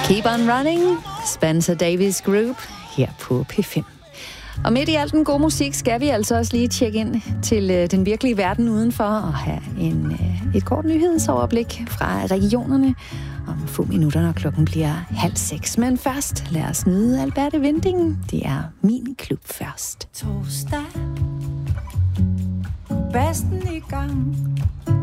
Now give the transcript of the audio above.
Keep on Running, Spencer Davis Group, her på P5. Og midt i al den gode musik skal vi altså også lige tjekke ind til den virkelige verden udenfor og have et kort nyhedsoverblik fra regionerne om få minutter, når klokken bliver 5:30. Men først, lad os nyde Alberte Winding. Det er Min Klub først. Torsdag, bassen i gang.